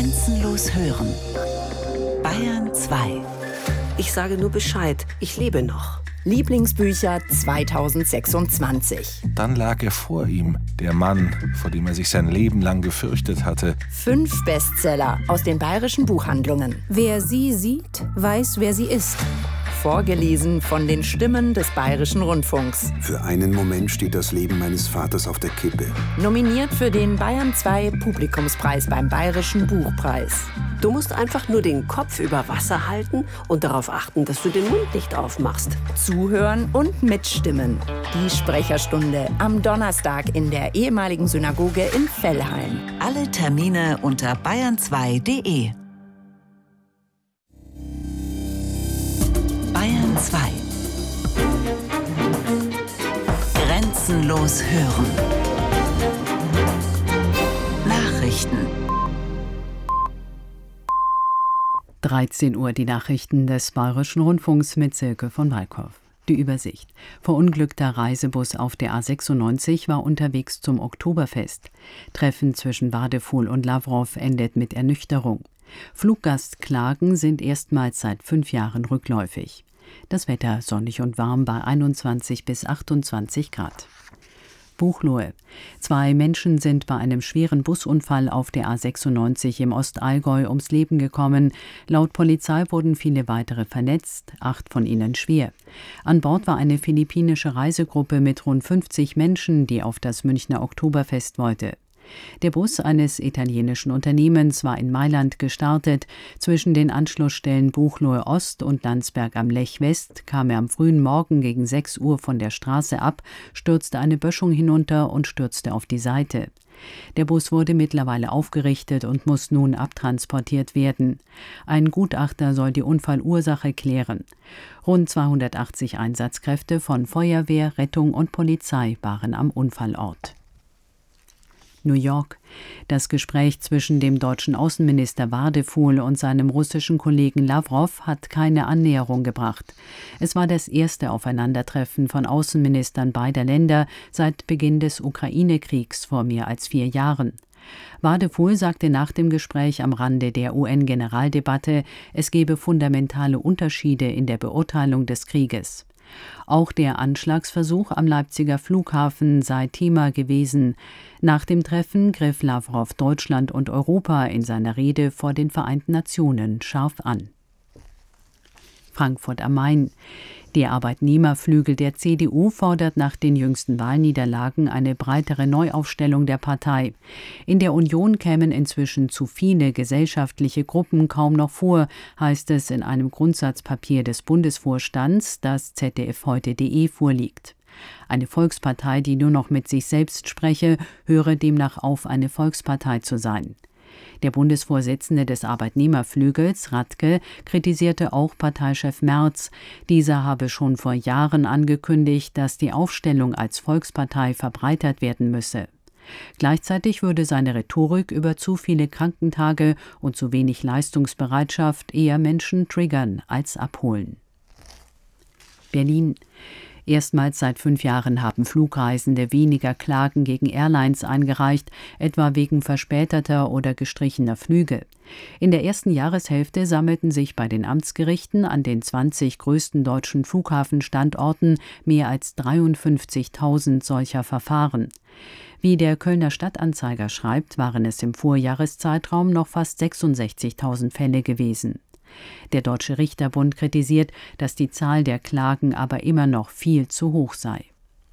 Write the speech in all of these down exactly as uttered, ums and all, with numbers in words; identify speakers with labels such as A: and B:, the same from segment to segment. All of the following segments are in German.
A: Grenzenlos hören. Bayern zwei.
B: Ich sage nur Bescheid, ich lebe noch.
C: Lieblingsbücher zweitausendsechsundzwanzig.
D: Dann lag er vor ihm, der Mann, vor dem er sich sein Leben lang gefürchtet hatte.
C: Fünf Bestseller aus den bayerischen Buchhandlungen.
E: Wer sie sieht, weiß, wer sie ist.
C: Vorgelesen von den Stimmen des Bayerischen Rundfunks.
F: Für einen Moment steht das Leben meines Vaters auf der Kippe.
C: Nominiert für den Bayern zwei Publikumspreis beim Bayerischen Buchpreis.
B: Du musst einfach nur den Kopf über Wasser halten und darauf achten, dass du den Mund nicht aufmachst.
C: Zuhören und mitstimmen. Die Sprecherstunde am Donnerstag in der ehemaligen Synagoge in Vellheim.
A: Alle Termine unter bayern zwei punkt de. Bayern zwei. Grenzenlos hören. Nachrichten.
G: dreizehn Uhr die Nachrichten des Bayerischen Rundfunks mit Silke von Walkow. Die Übersicht. Verunglückter Reisebus auf der A sechsundneunzig war unterwegs zum Oktoberfest. Treffen zwischen Wadefuhl und Lavrov endet mit Ernüchterung. Fluggastklagen sind erstmals seit fünf Jahren rückläufig. Das Wetter sonnig und warm bei einundzwanzig bis achtundzwanzig Grad. Buchloe. Zwei Menschen sind bei einem schweren Busunfall auf der A sechsundneunzig im Ostallgäu ums Leben gekommen. Laut Polizei wurden viele weitere verletzt, acht von ihnen schwer. An Bord war eine philippinische Reisegruppe mit rund fünfzig Menschen, die auf das Münchner Oktoberfest wollte. Der Bus eines italienischen Unternehmens war in Mailand gestartet. Zwischen den Anschlussstellen Buchloe Ost und Landsberg am Lech West kam er am frühen Morgen gegen sechs Uhr von der Straße ab, stürzte eine Böschung hinunter und stürzte auf die Seite. Der Bus wurde mittlerweile aufgerichtet und muss nun abtransportiert werden. Ein Gutachter soll die Unfallursache klären. Rund zweihundertachtzig Einsatzkräfte von Feuerwehr, Rettung und Polizei waren am Unfallort. New York. Das Gespräch zwischen dem deutschen Außenminister Wadefuhl und seinem russischen Kollegen Lavrov hat keine Annäherung gebracht. Es war das erste Aufeinandertreffen von Außenministern beider Länder seit Beginn des Ukraine-Kriegs vor mehr als vier Jahren. Wadefuhl sagte nach dem Gespräch am Rande der U N-Generaldebatte, es gebe fundamentale Unterschiede in der Beurteilung des Krieges. Auch der Anschlagsversuch am Leipziger Flughafen sei Thema gewesen. Nach dem Treffen griff Lavrov Deutschland und Europa in seiner Rede vor den Vereinten Nationen scharf an. Frankfurt am Main. Der Arbeitnehmerflügel der C D U fordert nach den jüngsten Wahlniederlagen eine breitere Neuaufstellung der Partei. In der Union kämen inzwischen zu viele gesellschaftliche Gruppen kaum noch vor, heißt es in einem Grundsatzpapier des Bundesvorstands, das Z D F heute punkt de vorliegt. Eine Volkspartei, die nur noch mit sich selbst spreche, höre demnach auf, eine Volkspartei zu sein. Der Bundesvorsitzende des Arbeitnehmerflügels, Radke, kritisierte auch Parteichef Merz. Dieser habe schon vor Jahren angekündigt, dass die Aufstellung als Volkspartei verbreitert werden müsse. Gleichzeitig würde seine Rhetorik über zu viele Krankentage und zu wenig Leistungsbereitschaft eher Menschen triggern als abholen. Berlin. Erstmals seit fünf Jahren haben Flugreisende weniger Klagen gegen Airlines eingereicht, etwa wegen verspäteter oder gestrichener Flüge. In der ersten Jahreshälfte sammelten sich bei den Amtsgerichten an den zwanzig größten deutschen Flughafenstandorten mehr als dreiundfünfzigtausend solcher Verfahren. Wie der Kölner Stadtanzeiger schreibt, waren es im Vorjahreszeitraum noch fast sechsundsechzigtausend Fälle gewesen. Der Deutsche Richterbund kritisiert, dass die Zahl der Klagen aber immer noch viel zu hoch sei.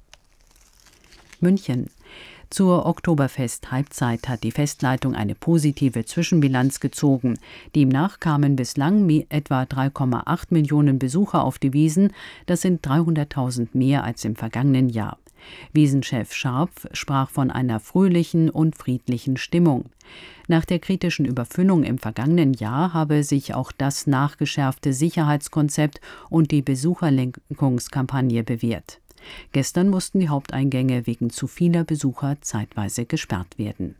G: München. Zur Oktoberfest-Halbzeit hat die Festleitung eine positive Zwischenbilanz gezogen. Demnach kamen bislang etwa drei Komma acht Millionen Besucher auf die Wiesn. Das sind dreihunderttausend mehr als im vergangenen Jahr. Wiesenchef Scharpf sprach von einer fröhlichen und friedlichen Stimmung. Nach der kritischen Überfüllung im vergangenen Jahr habe sich auch das nachgeschärfte Sicherheitskonzept und die Besucherlenkungskampagne bewährt. Gestern mussten die Haupteingänge wegen zu vieler Besucher zeitweise gesperrt werden.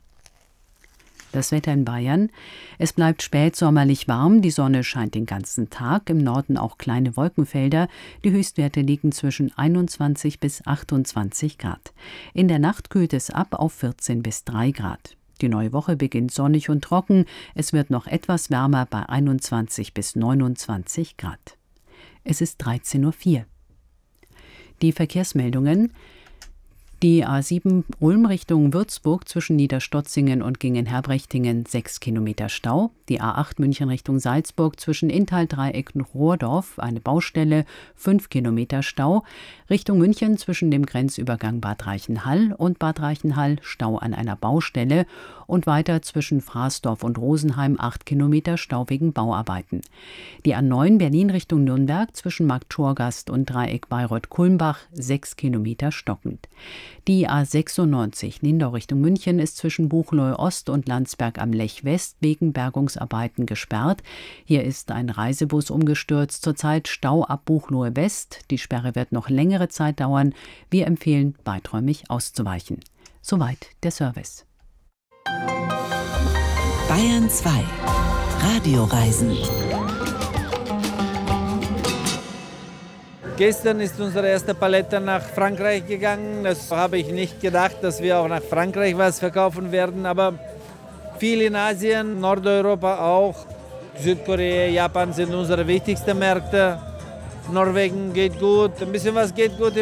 G: Das Wetter in Bayern. Es bleibt spätsommerlich warm, die Sonne scheint den ganzen Tag, im Norden auch kleine Wolkenfelder. Die Höchstwerte liegen zwischen einundzwanzig bis achtundzwanzig Grad. In der Nacht kühlt es ab auf vierzehn bis drei Grad. Die neue Woche beginnt sonnig und trocken. Es wird noch etwas wärmer bei einundzwanzig bis neunundzwanzig Grad. Es ist dreizehn Uhr vier. Die Verkehrsmeldungen. Die A sieben Ulm Richtung Würzburg zwischen Niederstotzingen und Gingen-Herbrechtingen sechs Kilometer Stau. Die A acht München Richtung Salzburg zwischen Inntal-Dreieck und Rohrdorf eine Baustelle, fünf Kilometer Stau. Richtung München zwischen dem Grenzübergang Bad Reichenhall und Bad Reichenhall Stau an einer Baustelle und weiter zwischen Fraßdorf und Rosenheim acht Kilometer Stau wegen Bauarbeiten. Die A neun Berlin Richtung Nürnberg zwischen Marktschorgast und Dreieck Bayreuth-Kulmbach sechs Kilometer stockend. Die A sechsundneunzig Lindau Richtung München ist zwischen Buchloe Ost und Landsberg am Lech West wegen Bergungsarbeiten gesperrt. Hier ist ein Reisebus umgestürzt, zurzeit Stau ab Buchloe West. Die Sperre wird noch längere Zeit dauern. Wir empfehlen, weiträumig auszuweichen. Soweit der Service.
A: Bayern zwei. Radioreisen.
H: Gestern ist unsere erste Palette nach Frankreich gegangen. Das habe ich nicht gedacht, dass wir auch nach Frankreich was verkaufen werden. Aber viel in Asien, Nordeuropa auch. Südkorea, Japan sind unsere wichtigsten Märkte. Norwegen geht gut, ein bisschen was geht gut